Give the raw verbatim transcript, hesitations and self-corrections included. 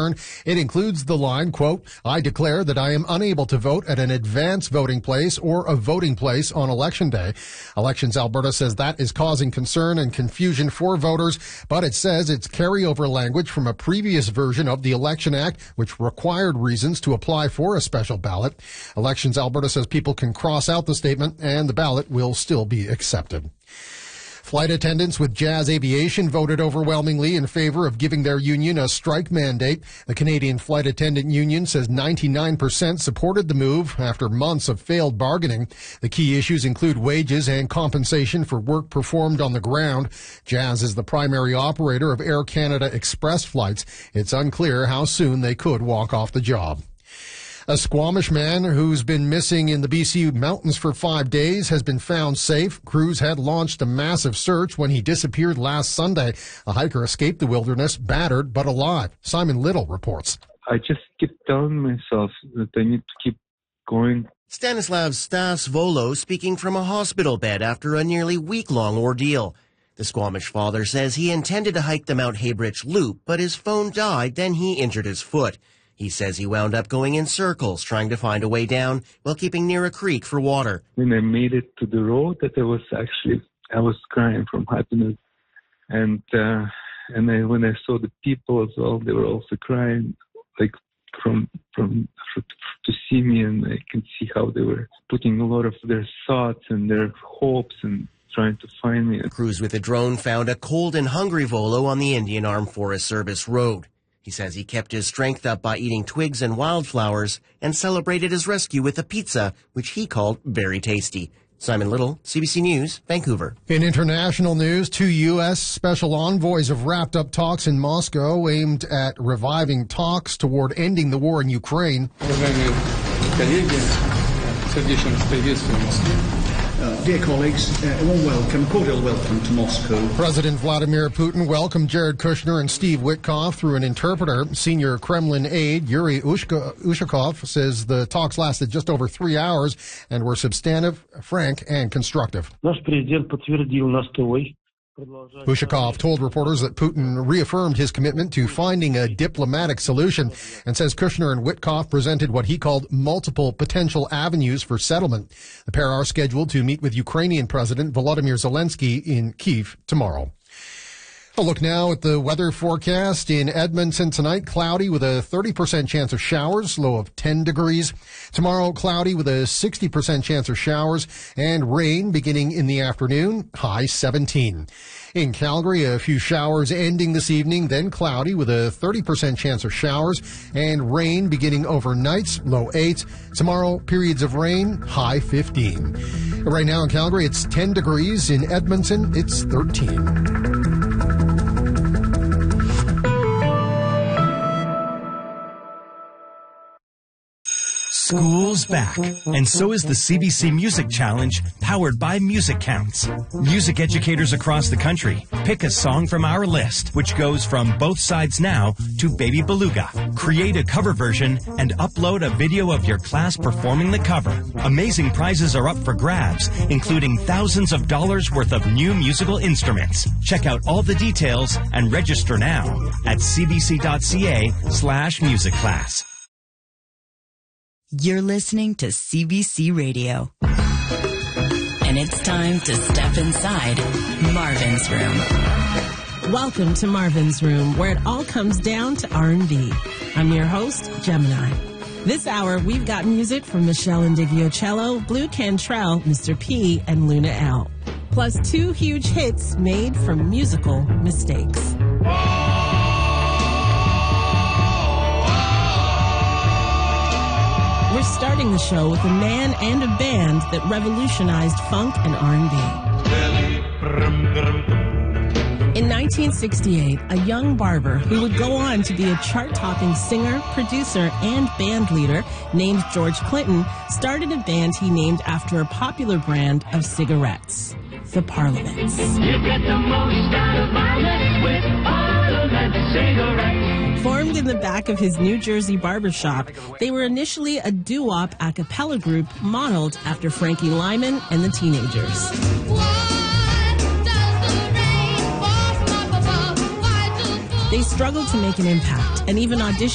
concern. It includes the line, quote, "I declare that I am unable to vote at an advanced voting place or a voting place on Election Day." Elections Alberta says that is causing concern and confusion for voters, but it says it's carryover language from a previous version of the Election Act, which required reasons to apply for a special ballot. Elections Alberta says people can cross out the statement and the ballot will still be accepted. Flight attendants with Jazz Aviation voted overwhelmingly in favor of giving their union a strike mandate. The Canadian Flight Attendant Union says ninety-nine percent supported the move after months of failed bargaining. The key issues include wages and compensation for work performed on the ground. Jazz is the primary operator of Air Canada Express flights. It's unclear how soon they could walk off the job. A Squamish man who's been missing in the B C mountains for five days has been found safe. Crews had launched a massive search when he disappeared last Sunday. A hiker escaped the wilderness, battered but alive. Simon Little reports. I just keep telling myself that I need to keep going. Stanislav Stas Volo speaking from a hospital bed after a nearly week-long ordeal. The Squamish father says he intended to hike the Mount Haybridge Loop, but his phone died, then he injured his foot. He says he wound up going in circles, trying to find a way down while keeping near a creek for water. When I made it to the road, that I was actually, I was crying from happiness. And uh, and I, when I saw the people as well, they were also crying, like from from to see me, and I can see how they were putting a lot of their thoughts and their hopes and trying to find me. Crews with a drone found a cold and hungry Volo on the Indian Armed Forest Service road. He says he kept his strength up by eating twigs and wildflowers and celebrated his rescue with a pizza, which he called very tasty. Simon Little, C B C News, Vancouver. In international news, two U S special envoys have wrapped up talks in Moscow aimed at reviving talks toward ending the war in Ukraine. Uh, dear colleagues, uh, a warm welcome, cordial welcome to Moscow. President Vladimir Putin welcomed Jared Kushner and Steve Witkoff through an interpreter. Senior Kremlin aide Yuri Ushakov says the talks lasted just over three hours and were substantive, frank, and constructive. Ushakov told reporters that Putin reaffirmed his commitment to finding a diplomatic solution and says Kushner and Witkoff presented what he called multiple potential avenues for settlement. The pair are scheduled to meet with Ukrainian President Volodymyr Zelensky in Kyiv tomorrow. A look now at the weather forecast. In Edmonton tonight, cloudy with a thirty percent chance of showers, low of ten degrees. Tomorrow, cloudy with a sixty percent chance of showers and rain beginning in the afternoon, high seventeen. In Calgary, a few showers ending this evening, then cloudy with a thirty percent chance of showers and rain beginning overnight, low eight. Tomorrow, periods of rain, high fifteen. Right now in Calgary, it's ten degrees. In Edmonton, it's thirteen. School's back, and so is the C B C Music Challenge, powered by Music Counts. Music educators across the country pick a song from our list, which goes from Both Sides Now to Baby Beluga. Create a cover version and upload a video of your class performing the cover. Amazing prizes are up for grabs, including thousands of dollars worth of new musical instruments. Check out all the details and register now at cbc.ca slash music class. You're listening to C B C Radio. And it's time to step inside Marvin's Room. Welcome to Marvin's Room, where it all comes down to R and B. I'm your host, Gemini. This hour, we've got music from Michelle Indigiocello, Blue Cantrell, Mister P, and Luna L. Plus two huge hits made from musical mistakes. We're starting the show with a man and a band that revolutionized funk and R and B. In nineteen sixty-eight, a young barber who would go on to be a chart-topping singer, producer, and band leader named George Clinton started a band he named after a popular brand of cigarettes, the Parliaments. You get the most out of my life with Parliament cigarettes. Formed in the back of his New Jersey barbershop, they were initially a doo-wop a cappella group modeled after Frankie Lyman and the Teenagers. They struggled to make an impact and even auditioned